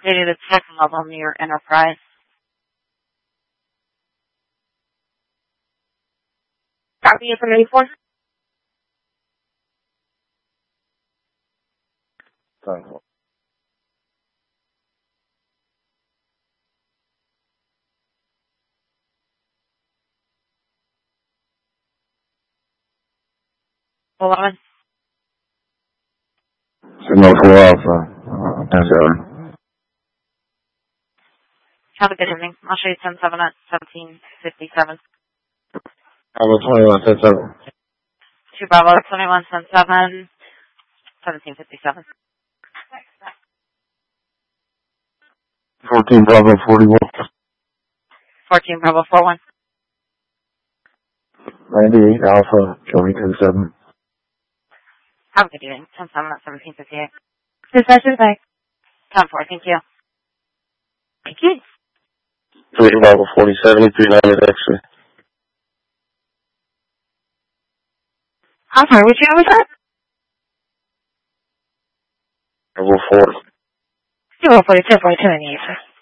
updated its second level near Enterprise. Copy it from 84. Sorry. Signal 4 Alpha. 10-7. Have a good evening. I'll show you 10-7 at 1757. Bravo 21, 10-7. 2 Bravo 21, 10-7, 1757. 14 Bravo 41. 14 Bravo 41. 98 Alpha, Joey 10-7. Have a good evening. 10-7 at 1758. Dispatcher back. 10-4, thank you. Thank you. 3 Bravo 4070, 39 is extra. I'm sorry, what you was that? Bravo 4. 042, 42 in the answer.